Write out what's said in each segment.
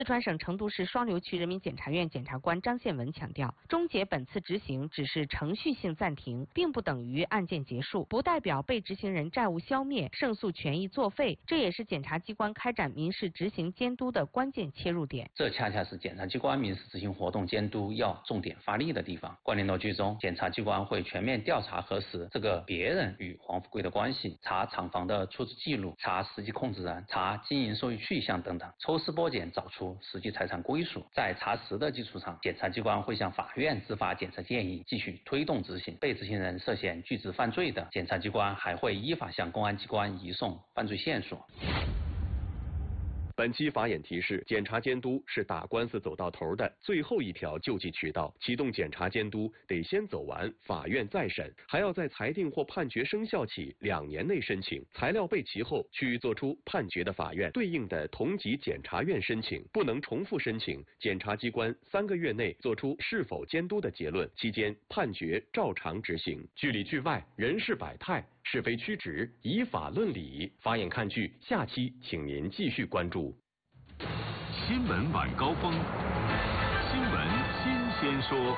四川省成都市双流区人民检察院检察官张宪文强调，终结本次执行只是程序性暂停，并不等于案件结束，不代表被执行人债务消灭、胜诉权益作废，这也是检察机关开展民事执行监督的关键切入点。 这恰恰是检察机关民事执行活动监督要重点发力的地方。关联逻辑中，检察机关会全面调查核实这个别人与黄富贵的关系，查厂房的出资记录，查实际控制人，查经营收益去向等等，抽丝剥茧找出实际财产归属。在查实的基础上，检察机关会向法院执法检测建议，继续推动执行。被执行人涉嫌拒执犯罪的，检察机关还会依法向公安机关移送犯罪线索。 本期法眼提示：检察监督是打官司走到头的最后一条救济渠道。启动检察监督得先走完法院再审，还要在裁定或判决生效起2年内申请。材料备齐后，去作出判决的法院对应的同级检察院申请，不能重复申请。检察机关3个月内作出是否监督的结论，期间判决照常执行。剧里剧外，人事百态，是非曲直，以法论理。法眼看剧下期请您继续关注。 新闻晚高峰，新闻新鲜说。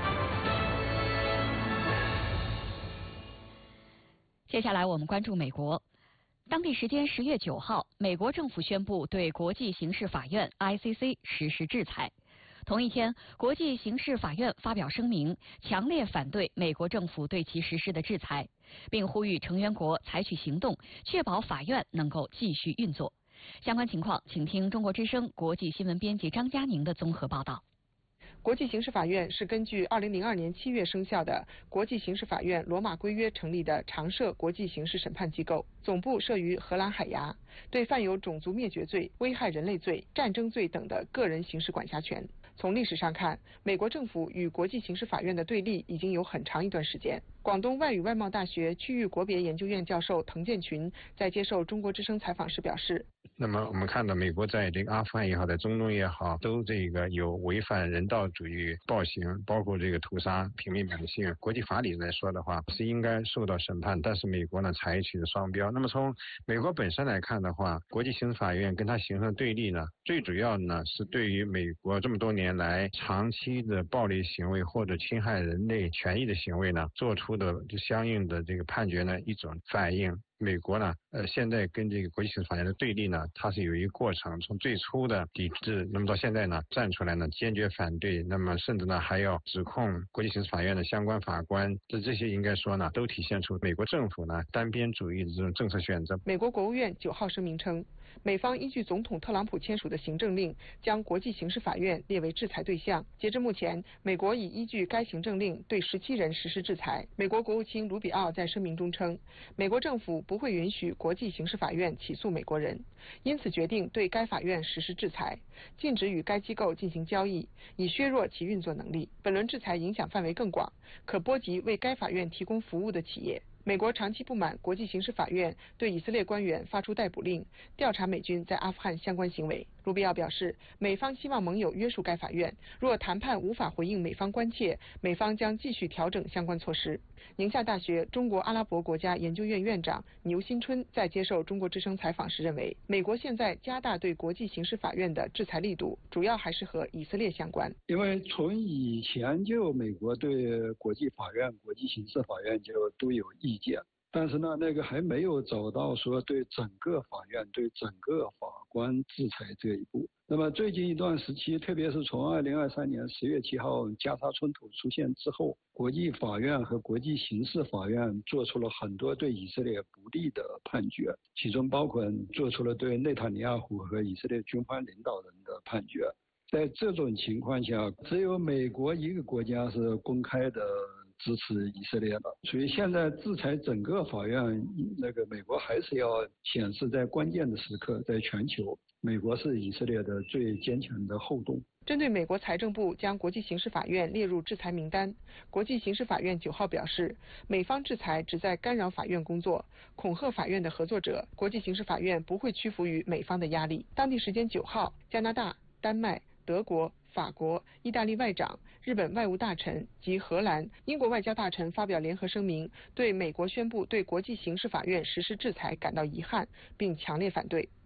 接下来我们关注美国。当地时间10月9号，美国政府宣布对国际刑事法院 ICC 实施制裁。同一天，国际刑事法院发表声明，强烈反对美国政府对其实施的制裁，并呼吁成员国采取行动，确保法院能够继续运作。相关情况，请听中国之声国际新闻编辑张佳宁的综合报道。 国际刑事法院是根据2002年7月生效的国际刑事法院罗马规约成立的常设国际刑事审判机构，总部设于荷兰海牙，对犯有种族灭绝罪、危害人类罪、战争罪等的个人刑事管辖权。从历史上看，美国政府与国际刑事法院的对立已经有很长一段时间。广东外语外贸大学区域国别研究院教授滕建群在接受中国之声采访时表示， 那么我们看到美国在这个阿富汗也好，在中东也好，都这个有违反人道主义暴行，包括这个屠杀平民百姓。国际法理来说的话，是应该受到审判，但是美国呢采取了双标。那么从美国本身来看的话，国际刑事法院跟它形成的对立呢，最主要呢是对于美国这么多年来长期的暴力行为或者侵害人类权益的行为呢，做出的就相应的这个判决呢一种反应。美国呢，现在跟这个国际刑事法院的对立呢，它是有一个过程，从最初的抵制，那么到现在呢，站出来呢，坚决反对，那么甚至呢还要指控国际刑事法院的相关法官，这些应该说呢，都体现出美国政府呢单边主义的这种政策选择。 美国国务院9号声明称，美方依据总统特朗普签署的行政令，将国际刑事法院列为制裁对象。截至目前，美国已依据该行政令对17人实施制裁。美国国务卿卢比奥在声明中称，美国政府不会允许国际刑事法院起诉美国人，因此决定对该法院实施制裁，禁止与该机构进行交易，以削弱其运作能力。本轮制裁影响范围更广，可波及为该法院提供服务的企业。美国长期不满国际刑事法院对以色列官员发出逮捕令，调查美军在阿富汗相关行为。卢比奥表示，美方希望盟友约束该法院，若谈判无法回应美方关切，美方将继续调整相关措施。宁夏大学中国阿拉伯国家研究院院长牛新春在接受中国之声采访时认为，美国现在加大对国际刑事法院的制裁力度，主要还是和以色列相关。 因为从以前就美国对国际法院、国际刑事法院就都有意见，但是呢，那个还没有走到说对整个法院、对整个法官制裁这一步。那么最近一段时期，特别是从2023年10月7号加沙冲突出现之后，国际法院和国际刑事法院做出了很多对以色列不利的判决，其中包括做出了对内塔尼亚胡和以色列军方领导人的判决。在这种情况下，只有美国一个国家是公开的支持以色列的，所以现在制裁整个法院，美国还是要显示在关键的时刻，在全球，美国是以色列的最坚强的后盾。 针对美国财政部将国际刑事法院列入制裁名单，国际刑事法院9号表示，美方制裁旨在干扰法院工作，恐吓法院的合作者，国际刑事法院不会屈服于美方的压力。当地时间9号，加拿大、丹麦、德国、法国、意大利外长、日本外务大臣及荷兰、英国外交大臣发表联合声明，对美国宣布对国际刑事法院实施制裁感到遗憾，并强烈反对。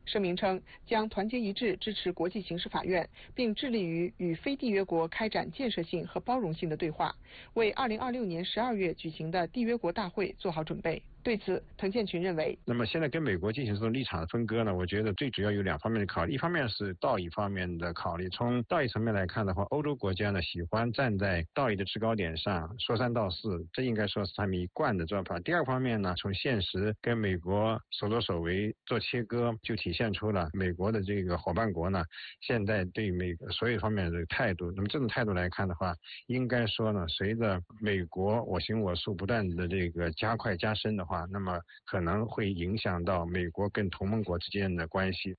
声明称，将团结一致支持国际刑事法院，并致力于与非缔约国开展建设性和包容性的对话，为2026年12月举行的缔约国大会做好准备。对此，滕建群认为， 那么现在跟美国进行这种立场的分割呢，我觉得最主要有2方面的考虑，一方面是道义方面的考虑。从道义层面来看的话，欧洲国家呢喜欢站在道义的制高点上说三道四，这应该说是他们一贯的做法。第二方面呢，从现实跟美国所作所为做切割，就体现出了美国的这个伙伴国呢现在对美国所有方面的态度。那么这种态度来看的话，应该说呢，随着美国我行我素不断的这个加快加深的话，那么可能会影响到美国跟同盟国之间的关系。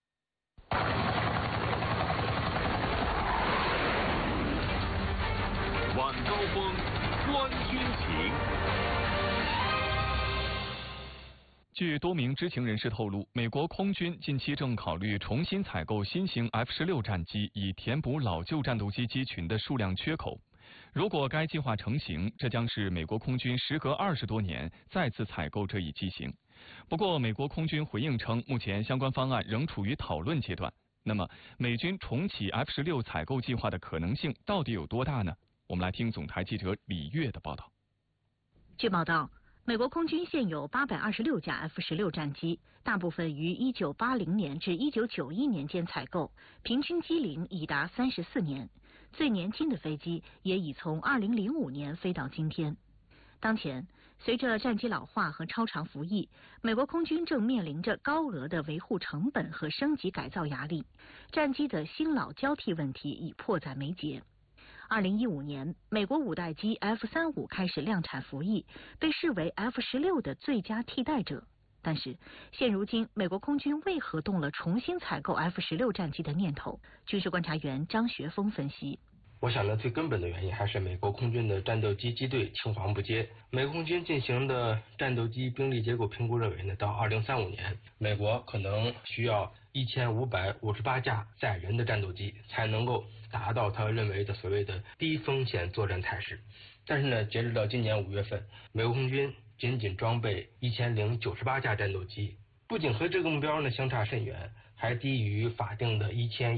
晚高峰，观军情。 据多名知情人士透露，美国空军近期正考虑重新采购新型 F-16战机，以填补老旧战斗机机群的数量缺口。如果该计划成型，这将是美国空军时隔20多年再次采购这一机型。不过，美国空军回应称，目前相关方案仍处于讨论阶段。那么，美军重启 F-16采购计划的可能性到底有多大呢？我们来听总台记者李月的报道。 据报道，美国空军现有826架 F-16战机，大部分于1980年至1991年间采购，平均机龄已达34年。最年轻的飞机也已从2005年飞到今天。当前，随着战机老化和超长服役，美国空军正面临着高额的维护成本和升级改造压力，战机的新老交替问题已迫在眉睫。2015年，美国5代机 F-35开始量产服役，被视为 F-16的最佳替代者。但是，现如今美国空军为何动了重新采购 F-16战机的念头？军事观察员张学峰分析。 我想呢，最根本的原因还是美国空军的战斗机机队青黄不接。美国空军进行的战斗机兵力结构评估认为呢，到2035年，美国可能需要1558架载人的战斗机，才能够达到他认为的所谓的低风险作战态势。但是呢，截止到今年5月份，美国空军仅仅装备1098架战斗机，不仅和这个目标呢相差甚远，还低于法定的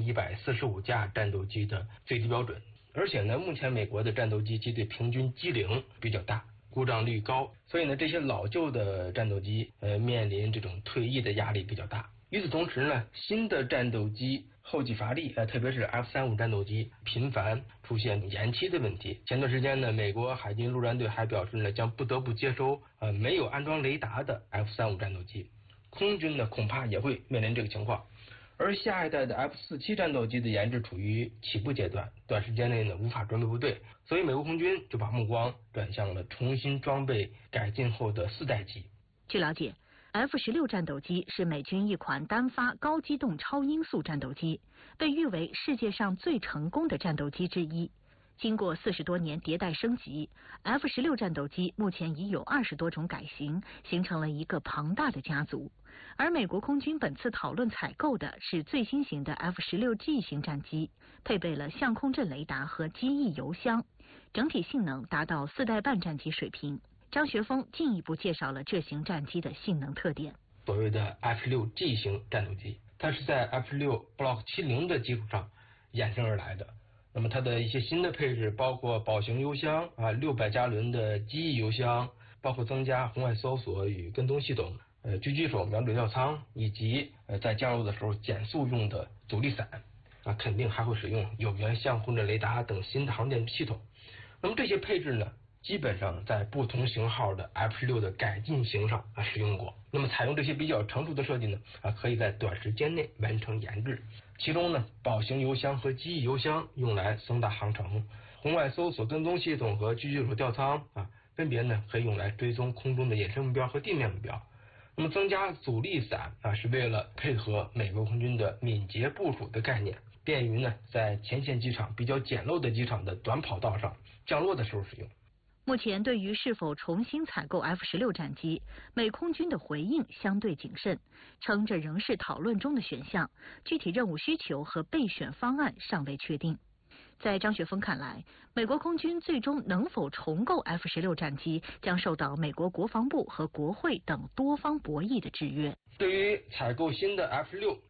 1145架战斗机的最低标准。而且呢，目前美国的战斗机机队平均机龄比较大，故障率高，所以呢，这些老旧的战斗机面临这种退役的压力比较大。与此同时呢，新的战斗机后继乏力，特别是 F-35战斗机频繁出现延期的问题。前段时间呢，美国海军陆战队还表示呢，将不得不接收没有安装雷达的 F-35战斗机。空军呢，恐怕也会面临这个情况。而下一代的 F-47战斗机的研制处于起步阶段，短时间内呢无法装备部队，所以美国空军就把目光转向了重新装备改进后的4代机。 据了解，F-16战斗机是美军一款单发高机动超音速战斗机，被誉为世界上最成功的战斗机之一。经过40多年迭代升级， F-16战斗机目前已有20多种改型，形成了一个庞大的家族。而美国空军本次讨论采购的是最新型的 F-16G 型战机，配备了相控阵雷达和机翼油箱，整体性能达到4代半战机水平。张学峰进一步介绍了这型战机的性能特点。 所谓的 F-16G 型战斗机，它是在 F-16 Block 70的基础上衍生而来的。那么它的一些新的配置包括保型油箱600加仑的机翼油箱，包括增加红外搜索与跟踪系统，狙击手瞄准吊舱，以及在降落的时候减速用的阻力伞，肯定还会使用有源相控阵雷达等新的航电系统。那么这些配置呢，基本上在不同型号的 F-16的改进型上使用过。那么采用这些比较成熟的设计呢，可以在短时间内完成研制。其中呢，保型油箱和机翼油箱用来增大航程，红外搜索跟踪系统和狙击手吊舱分别呢可以用来追踪空中的野生目标和地面目标。那么增加阻力伞是为了配合美国空军的敏捷部署的概念，便于呢在前线机场比较简陋的机场的短跑道上降落的时候使用。 目前对于是否重新采购 F-16战机，美空军的回应相对谨慎，称这仍是讨论中的选项，具体任务需求和备选方案尚未确定。在张学峰看来，美国空军最终能否重购 F-16战机，将受到美国国防部和国会等多方博弈的制约。 对于采购新的 F-16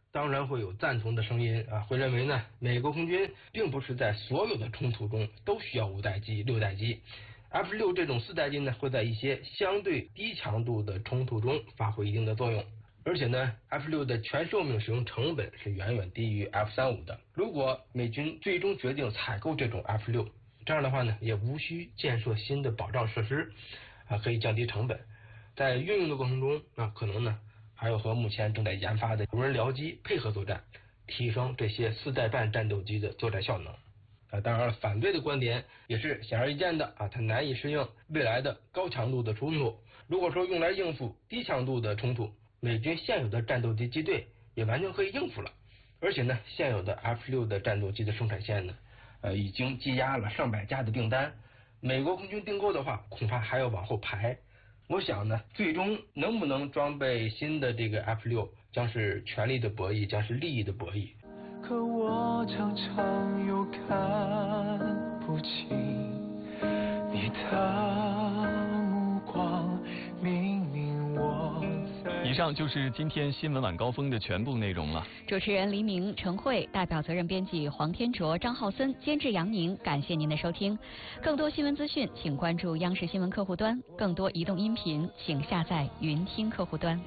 当然会有赞同的声音啊，会认为呢，美国空军并不是在所有的冲突中都需要5代机、6代机。F-16这种4代机呢，会在一些相对低强度的冲突中发挥一定的作用。而且呢 ，F-16的全寿命使用成本是远远低于 F-35的。如果美军最终决定采购这种 F-16，这样的话呢，也无需建设新的保障设施，可以降低成本。在运用的过程中，可能呢还有和目前正在研发的无人僚机配合作战，提升这些4代半战斗机的作战效能。当然了，反对的观点也是显而易见的它难以适应未来的高强度的冲突。如果说用来应付低强度的冲突，美军现有的战斗机机队也完全可以应付了。而且呢，现有的 F-16的战斗机的生产线呢，已经积压了上百架的订单。美国空军订购的话，恐怕还要往后排。我想呢，最终能不能装备新的这个 F-16，将是权力的博弈，将是利益的博弈。 可我常常又看不清你的目光，明明我在。 以上就是今天新闻晚高峰的全部内容了。 主持人黎明、陈慧，代表责任编辑黄天卓、张浩森，监制杨宁。感谢您的收听。更多新闻资讯，请关注央视新闻客户端；更多移动音频，请下载云听客户端。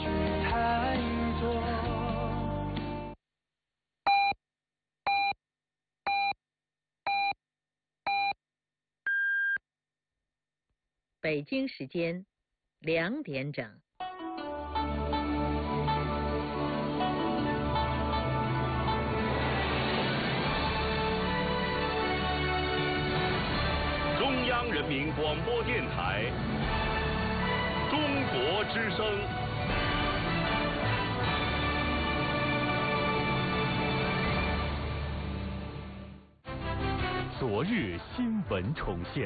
北京时间2点整。 中央人民广播电台，中国之声。昨日新闻重现。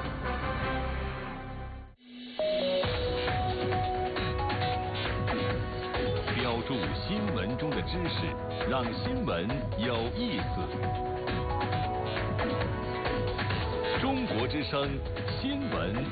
标注新闻中的知识，让新闻有意思。中国之声新闻